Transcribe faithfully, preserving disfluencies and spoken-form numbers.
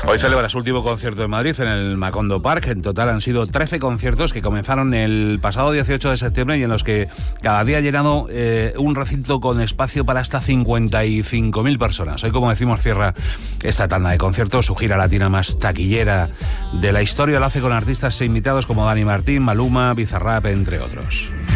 Hoy celebra su último concierto en Madrid, en el Macondo Park. En total han sido trece conciertos que comenzaron el pasado dieciocho de septiembre y en los que cada día ha llenado eh, un recinto con espacio para hasta cincuenta y cinco mil personas. Hoy, como decimos, cierra esta tanda de conciertos, su gira latina más taquillera de la historia. Lo hace con artistas e invitados como Dani Martín, Maluma, Bizarrap, entre otros.